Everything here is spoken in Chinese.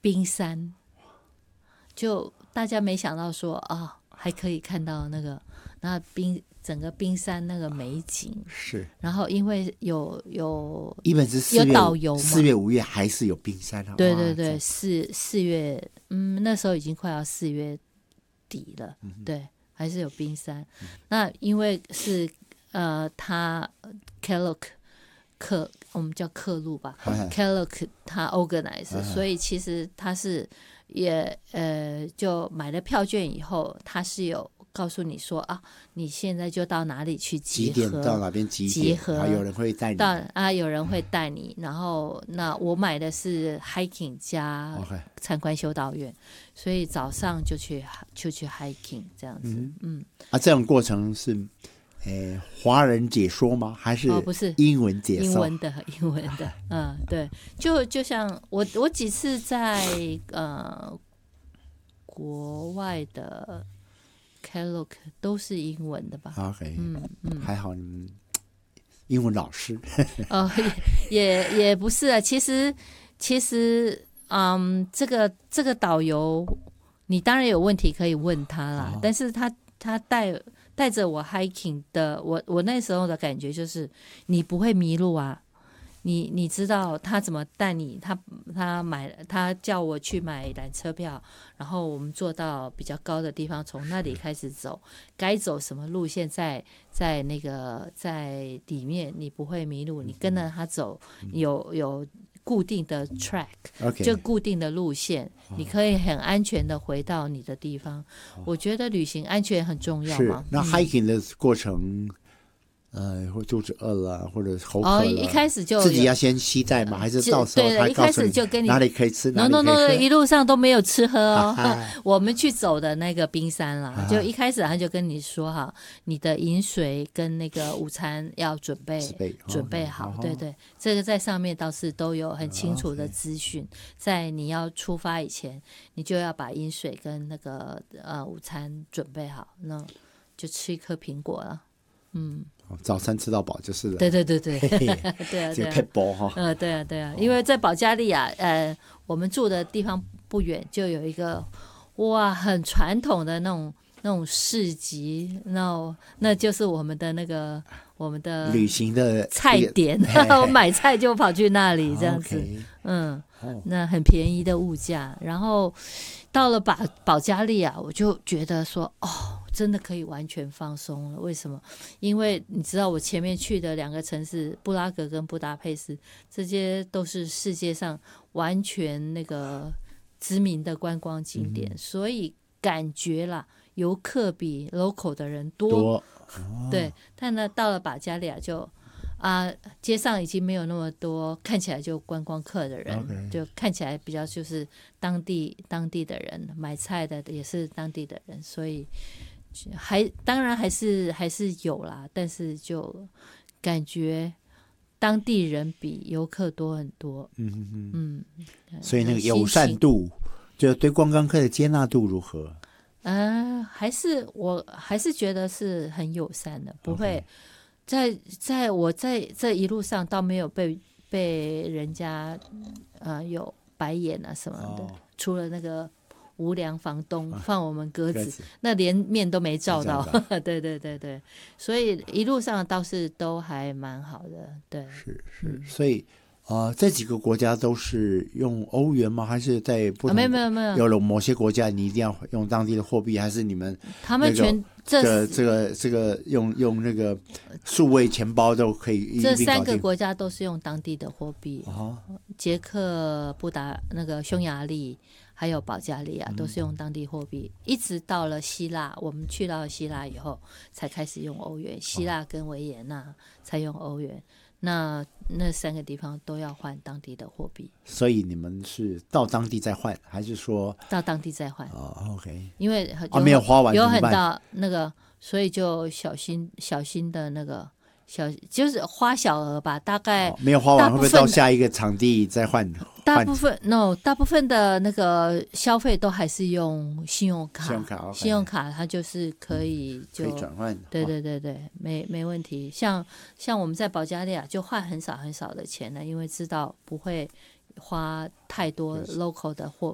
冰山，就大家没想到说啊，还可以看到那个整个冰山那个美景。 是， 然后因为有一本是有导游嘛 4月5月还是有冰山啊？ 对对对，四月，那时候已经快要4月底了，对，还是有冰山。那因为是他 Kellogg 我们叫克路吧，Kellogg 他 organize，所以其实他是也就买了票券以后，他是有告诉你说啊，你现在就到哪里去集合， 几点到哪边集合，有人会带你有人会带你。然后那我买的是 hiking 加参观修道院，所以早上就去 hiking 这样子。 这种过程是华人解说吗？还是不是英文解说？ 英文的，对，就像我几次在国外的 Kellogg 都是英文的吧 ？OK， 还好你们英文老师。 也不是啊，其实这个导游你当然有问题可以问他啦，但是他带着我 hiking 的，我那时候的感觉就是你不会迷路啊，你知道他怎么带你，他叫我去买缆车票，然后我们坐到比较高的地方，从那里开始走，该走什么路线在那个在里面，你不会迷路，你跟着他走，有固定的 track， 就固定的路线，你可以很安全的回到你的地方。我觉得旅行安全很重要嘛。 是，那 hiking 的过程，或肚子饿了，或者口渴了， 一开始就自己要先携带吗？还是到时候他一开始就跟你哪里可以吃，哪里可以喝 ？No， 一路上都没有吃喝哦。我们去走的那个冰山啦，就一开始他就跟你说哈，你的饮水跟那个午餐要准备好。对对，这个在上面倒是都有很清楚的资讯。在你要出发以前，你就要把饮水跟那个午餐准备好，那就吃一颗苹果了。 早餐吃到饱就是了。 对对啊， 这个撇步哈。 对啊，因为在保加利亚，我们住的地方不远就有一个很传统的那种市集，那就是我们的旅行的菜点，我买菜就跑去那里这样子。那很便宜的物价，然后到了保加利亚，我就觉得说真的可以完全放松了。为什么？因为你知道我前面去的2个城市布拉格跟布达佩斯，这些都是世界上完全那个知名的观光景点，所以感觉啦，游客比 local 的人多。对，但呢，到了保加利亚就街上已经没有那么多看起来就观光客的人，就看起来比较就是当地的人，买菜的也是当地的人，所以当然还是有啦，但是就感觉当地人比游客多很多。 所以那个友善度，就对观光客的接纳度如何？ 我还是觉得是很友善的，不会在我在这一路上倒没有被人家有白眼啊什么的，除了那个无良房东放我们鸽子，那连面都没照到。对，所以一路上倒是都还蛮好的。对， 是，所以这几个国家都是用欧元吗？还是在不同？ 没有， 有了某些国家你一定要用当地的货币，还是你们他们全这个用那个数位钱包都可以？ 这3个国家都是用当地的货币。捷克、那个匈牙利还有保加利亚都是用当地货币，一直到了希腊，我们去到了希腊以后才开始用欧元，希腊跟维也纳才用欧元。那3个地方都要换当地的货币。 所以你们是到当地再换，还是说到当地再换 ？OK， 因为没有花完有很大那个，所以就小心的那个就是花小额吧，大概没有花完会不会到下一个场地再换？ 大部分的那个消费都还是用信用卡，信用卡它就是可以转换。 对，没问题。像我们在保加利亚就换很少的钱呢，因为知道不会花太多 local 的